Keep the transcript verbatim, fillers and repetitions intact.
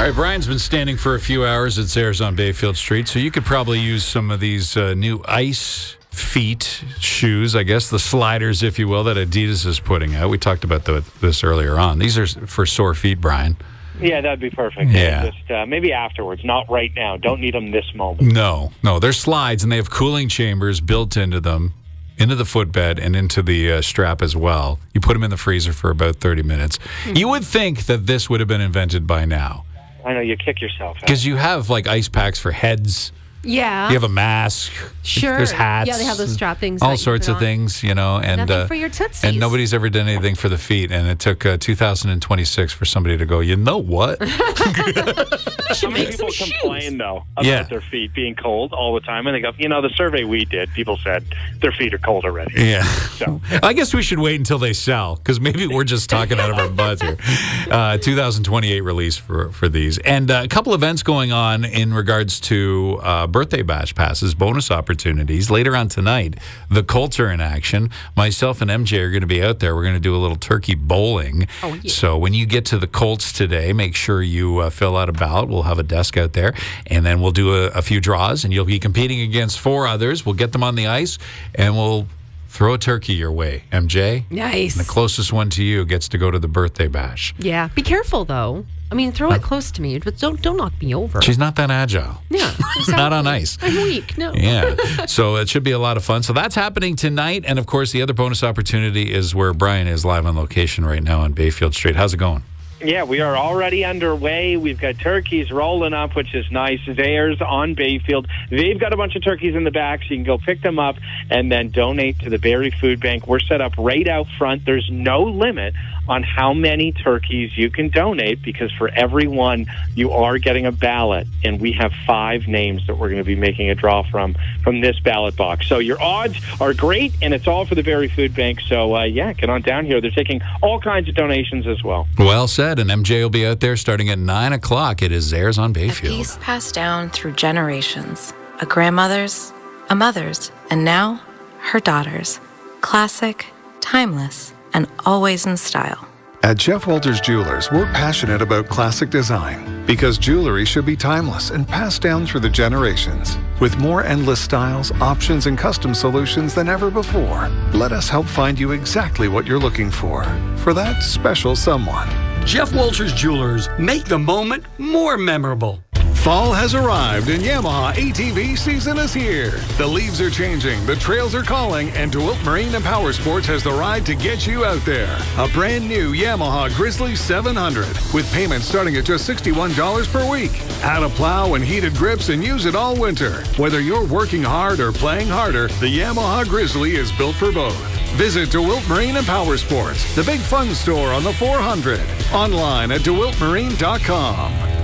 All right, Brian's been standing for a few hours at Zayre's on Bayfield Street, so you could probably use some of these uh, new ice feet shoes, I guess, the sliders, if you will, that Adidas is putting out. We talked about the, this earlier on. These are for sore feet, Brian. Yeah, that'd be perfect. Yeah. Just uh, maybe afterwards, not right now. Don't need them this moment. No, no. They're slides, and they have cooling chambers built into them, into the footbed and into the uh, strap as well. You put them in the freezer for about thirty minutes. Mm-hmm. You would think that this would have been invented by now. I know, you kick yourself. Because you have, like, ice packs for heads. Yeah. You have a mask. Sure. There's hats. Yeah, they have those strap things. All sorts of things, you know. And, Nothing uh, for your tootsies. and nobody's ever done anything for the feet. And it took uh, two thousand twenty-six for somebody to go, you know what? How many people complain, though, about yeah. their feet being cold all the time? And they go, you know, the survey we did, people said their feet are cold already. Yeah. So I guess we should wait until they sell, because maybe we're just talking out of our butts here. Uh, two thousand twenty-eight release for, for these. And uh, a couple events going on in regards to uh, birthday bash passes, bonus opportunities. Later on tonight, the Colts are in action. Myself and M J are going to be out there. We're going to do a little turkey bowling. Oh, yeah. So when you get to the Colts today, make sure you uh, fill out a ballot. We'll have a desk out there, and then we'll do a, a few draws, and you'll be competing against four others. We'll get them on the ice, and we'll throw a turkey your way, M J. Nice. And the closest one to you gets to go to the birthday bash. Yeah. Be careful, though. I mean, throw it close to me, but don't don't knock me over. She's not that agile. Yeah, exactly. Not on ice. I'm weak. No. Yeah. So it should be a lot of fun. So that's happening tonight. And, of course, the other bonus opportunity is where Brian is live on location right now on Bayfield Street. How's it going? yeah, we are already underway. We've got turkeys rolling up, which is nice. Zayre's on Bayfield. They've got a bunch of turkeys in the back, so you can go pick them up and then donate to the Barrie Food Bank. We're set up right out front. There's no limit on how many turkeys you can donate, because for every one, you are getting a ballot, and we have five names that we're going to be making a draw from from this ballot box. So your odds are great, and it's all for the Barrie Food Bank. So, uh, yeah, get on down here. They're taking all kinds of donations as well. Well said, and M J will be out there starting at nine o'clock. It is Zayre's on Bayfield. A piece passed down through generations. A grandmother's, a mother's, and now her daughter's. Classic, timeless, and always in style. At Jeff Walters Jewelers, we're passionate about classic design because jewelry should be timeless and passed down through the generations. With more endless styles, options, and custom solutions than ever before, let us help find you exactly what you're looking for, for that special someone. Jeff Walters Jewelers, make the moment more memorable. Fall has arrived and Yamaha A T V season is here. The leaves are changing, the trails are calling, and DeWilt Marine and Power Sports has the ride to get you out there. A brand new Yamaha Grizzly seven hundred with payments starting at just sixty-one dollars per week. Add a plow and heated grips and use it all winter. Whether you're working hard or playing harder, the Yamaha Grizzly is built for both. Visit DeWilt Marine and Power Sports, the big fun store on the four hundred. Online at DeWilt Marine dot com.